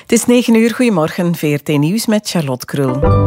Het is 9:00, goedemorgen, VRT Nieuws met Charlotte Krul.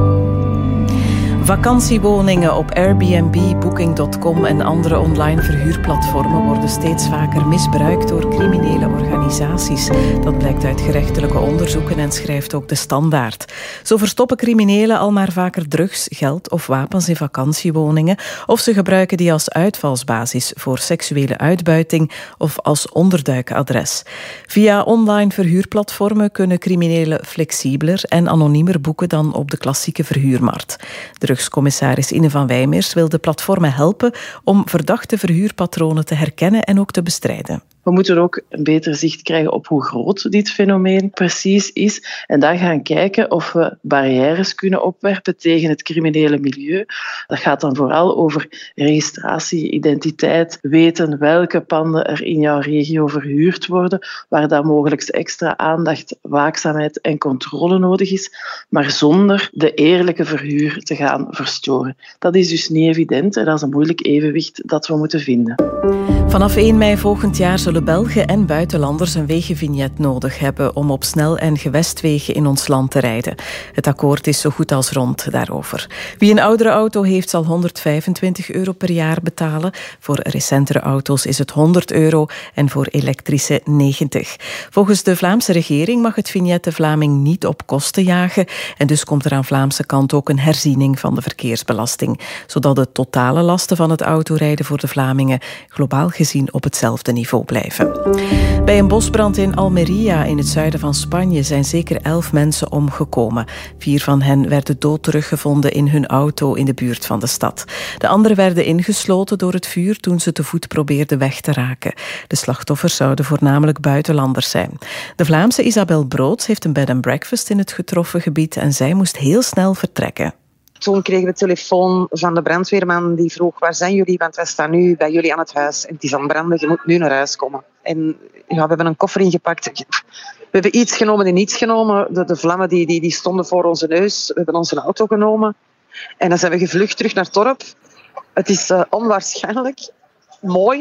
Vakantiewoningen op Airbnb, Booking.com en andere online verhuurplatformen worden steeds vaker misbruikt door criminele organisaties. Dat blijkt uit gerechtelijke onderzoeken en schrijft ook De Standaard. Zo verstoppen criminelen al maar vaker drugs, geld of wapens in vakantiewoningen, of ze gebruiken die als uitvalsbasis voor seksuele uitbuiting of als onderduikadres. Via online verhuurplatformen kunnen criminelen flexibeler en anoniemer boeken dan op de klassieke verhuurmarkt. Drugscommissaris Ine van Wijmers wil de platformen helpen om verdachte verhuurpatronen te herkennen en ook te bestrijden. We moeten ook een beter zicht krijgen op hoe groot dit fenomeen precies is en dan gaan kijken of we barrières kunnen opwerpen tegen het criminele milieu. Dat gaat dan vooral over registratie, identiteit, weten welke panden er in jouw regio verhuurd worden, waar dan mogelijk extra aandacht, waakzaamheid en controle nodig is, maar zonder de eerlijke verhuur te gaan verstoren. Dat is dus niet evident en dat is een moeilijk evenwicht dat we moeten vinden. Vanaf 1 mei volgend jaar zullen Belgen en buitenlanders een wegenvignet nodig hebben om op snel- en gewestwegen in ons land te rijden. Het akkoord is zo goed als rond daarover. Wie een oudere auto heeft, zal €125 per jaar betalen. Voor recentere auto's is het €100 en voor elektrische 90. Volgens de Vlaamse regering mag het vignet de Vlaming niet op kosten jagen en dus komt er aan Vlaamse kant ook een herziening van de verkeersbelasting, zodat de totale lasten van het autorijden voor de Vlamingen globaal gezien op hetzelfde niveau blijven. Bij een bosbrand in Almería in het zuiden van Spanje zijn zeker 11 mensen omgekomen. 4 van hen werden dood teruggevonden in hun auto in de buurt van de stad. De anderen werden ingesloten door het vuur toen ze te voet probeerden weg te raken. De slachtoffers zouden voornamelijk buitenlanders zijn. De Vlaamse Isabel Broods heeft een bed and breakfast in het getroffen gebied en zij moest heel snel vertrekken. Toen kregen we telefoon van de brandweerman die vroeg: waar zijn jullie? Want wij staan nu bij jullie aan het huis en het is aan het branden, je moet nu naar huis komen. En ja, we hebben een koffer ingepakt. We hebben iets genomen en niets genomen. De vlammen die stonden voor onze neus. We hebben onze auto genomen. En dan zijn we gevlucht terug naar het dorp. Het is onwaarschijnlijk mooi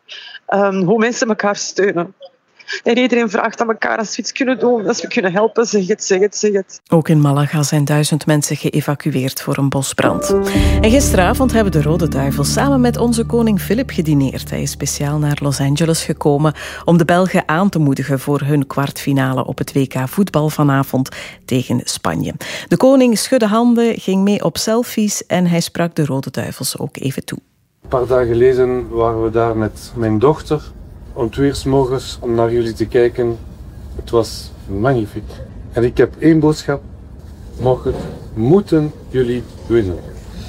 hoe mensen elkaar steunen. En iedereen vraagt aan elkaar als we iets kunnen doen, als we kunnen helpen, zeg het. Ook in Malaga zijn 1000 mensen geëvacueerd voor een bosbrand. En gisteravond hebben de Rode Duivels samen met onze koning Filip gedineerd. Hij is speciaal naar Los Angeles gekomen om de Belgen aan te moedigen voor hun kwartfinale op het WK voetbal vanavond tegen Spanje. De koning schudde handen, ging mee op selfies en hij sprak de Rode Duivels ook even toe. Een paar dagen geleden waren we daar met mijn dochter om 2 uur 's morgens om naar jullie te kijken. Het was magnifiek. En ik heb 1 boodschap. Morgen moeten jullie winnen.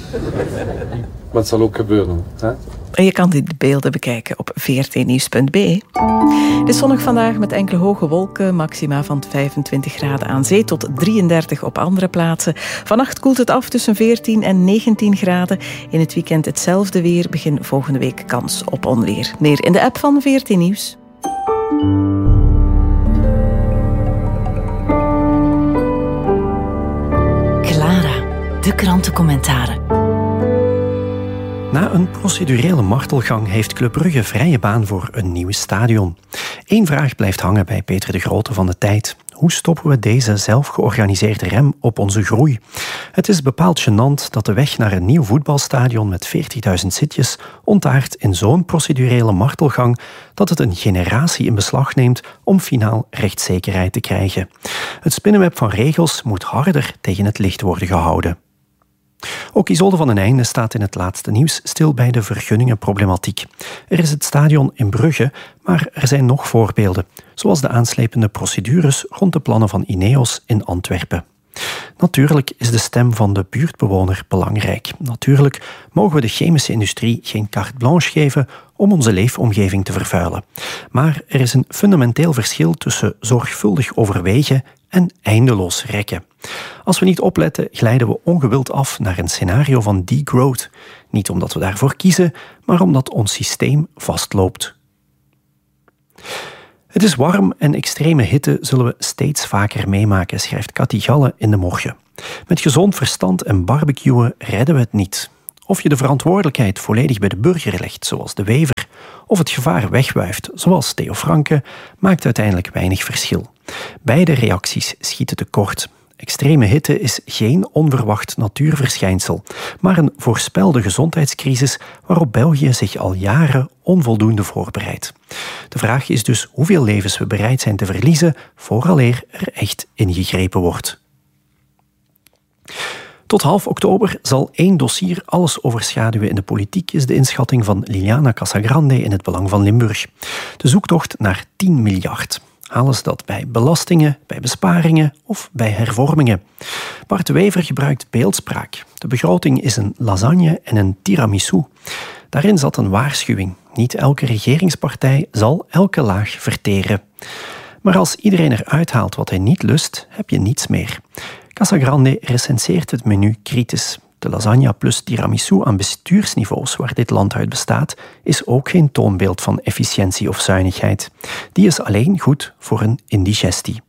Maar het zal ook gebeuren. Hè? En je kan die beelden bekijken op vrtnieuws.be. Het is zonnig vandaag met enkele hoge wolken. Maxima van 25 graden aan zee tot 33 op andere plaatsen. Vannacht koelt het af tussen 14 en 19 graden. In het weekend hetzelfde weer. Begin volgende week kans op onweer. Meer in de app van VRT Nieuws. Clara, de krantencommentaren. Na een procedurele martelgang heeft Club Brugge vrije baan voor een nieuw stadion. Eén vraag blijft hangen bij Peter de Grote van de Tijd. Hoe stoppen we deze zelfgeorganiseerde rem op onze groei? Het is bepaald gênant dat de weg naar een nieuw voetbalstadion met 40.000 zitjes ontaart in zo'n procedurele martelgang dat het een generatie in beslag neemt om finaal rechtszekerheid te krijgen. Het spinnenweb van regels moet harder tegen het licht worden gehouden. Ook Isolde van den Einde staat in het laatste nieuws stil bij de vergunningenproblematiek. Er is het stadion in Brugge, maar er zijn nog voorbeelden, zoals de aanslepende procedures rond de plannen van Ineos in Antwerpen. Natuurlijk is de stem van de buurtbewoner belangrijk. Natuurlijk mogen we de chemische industrie geen carte blanche geven om onze leefomgeving te vervuilen. Maar er is een fundamenteel verschil tussen zorgvuldig overwegen en eindeloos rekken. Als we niet opletten, glijden we ongewild af naar een scenario van degrowth. Niet omdat we daarvoor kiezen, maar omdat ons systeem vastloopt. Het is warm en extreme hitte zullen we steeds vaker meemaken, schrijft Cathy Galle in De Morgen. Met gezond verstand en barbecuen redden we het niet. Of je de verantwoordelijkheid volledig bij de burger legt, zoals de wever, of het gevaar wegwuift, zoals Theo Franke, maakt uiteindelijk weinig verschil. Beide reacties schieten tekort. Extreme hitte is geen onverwacht natuurverschijnsel, maar een voorspelde gezondheidscrisis waarop België zich al jaren onvoldoende voorbereidt. De vraag is dus hoeveel levens we bereid zijn te verliezen vooraleer er echt ingegrepen wordt. Tot half oktober zal 1 dossier alles overschaduwen in de politiek, is de inschatting van Liliana Casagrande in het Belang van Limburg. De zoektocht naar 10 miljard. Halen ze dat bij belastingen, bij besparingen of bij hervormingen? Bart de Wever gebruikt beeldspraak. De begroting is een lasagne en een tiramisu. Daarin zat een waarschuwing. Niet elke regeringspartij zal elke laag verteren. Maar als iedereen eruit haalt wat hij niet lust, heb je niets meer. Casagrande recenseert het menu kritisch. De lasagne plus tiramisu aan bestuursniveaus waar dit land uit bestaat, is ook geen toonbeeld van efficiëntie of zuinigheid. Die is alleen goed voor een indigestie.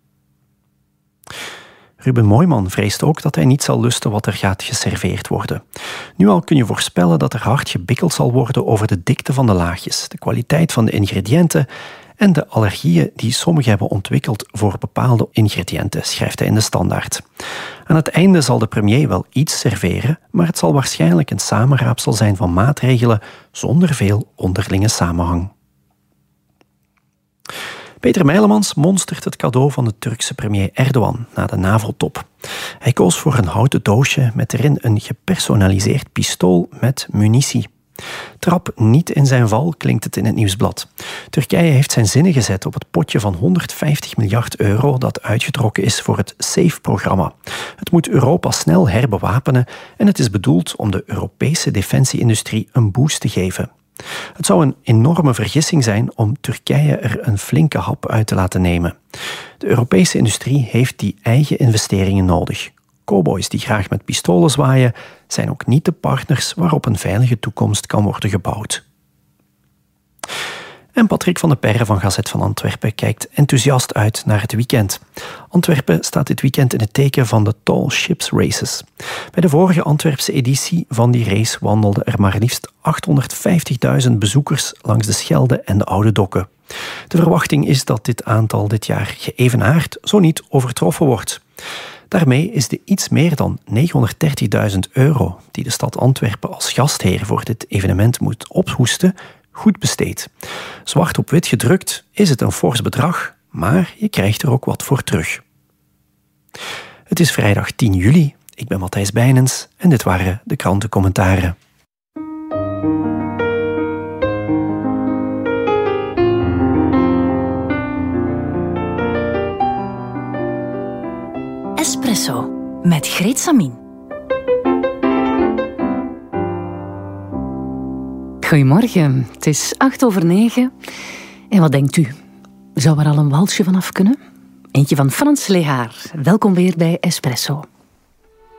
Ruben Mooijman vreest ook dat hij niet zal lusten wat er gaat geserveerd worden. Nu al kun je voorspellen dat er hard gebikkeld zal worden over de dikte van de laagjes, de kwaliteit van de ingrediënten en de allergieën die sommigen hebben ontwikkeld voor bepaalde ingrediënten, schrijft hij in de Standaard. Aan het einde zal de premier wel iets serveren, maar het zal waarschijnlijk een samenraapsel zijn van maatregelen zonder veel onderlinge samenhang. Peter Meilemans monstert het cadeau van de Turkse premier Erdogan na de NAVO-top. Hij koos voor een houten doosje met erin een gepersonaliseerd pistool met munitie. Trap niet in zijn val, klinkt het in het Nieuwsblad. Turkije heeft zijn zinnen gezet op het potje van 150 miljard euro dat uitgetrokken is voor het SAFE-programma. Het moet Europa snel herbewapenen en het is bedoeld om de Europese defensieindustrie een boost te geven. Het zou een enorme vergissing zijn om Turkije er een flinke hap uit te laten nemen. De Europese industrie heeft die eigen investeringen nodig. Cowboys die graag met pistolen zwaaien, zijn ook niet de partners waarop een veilige toekomst kan worden gebouwd. En Patrick van de Perre van Gazet van Antwerpen kijkt enthousiast uit naar het weekend. Antwerpen staat dit weekend in het teken van de Tall Ships Races. Bij de vorige Antwerpse editie van die race wandelden er maar liefst 850.000 bezoekers langs de Schelde en de Oude Dokken. De verwachting is dat dit aantal dit jaar geëvenaard, zo niet overtroffen wordt. Daarmee is de iets meer dan €930.000 die de stad Antwerpen als gastheer voor dit evenement moet ophoesten, goed besteed. Zwart op wit gedrukt is het een fors bedrag, maar je krijgt er ook wat voor terug. Het is vrijdag 10 juli. Ik ben Matthijs Bijnens en dit waren de krantencommentaren. Espresso met Greet Samin. Goedemorgen, het is 8:08. En wat denkt u? Zou er al een walsje vanaf kunnen? Eentje van Frans Lehaar. Welkom weer bij Espresso.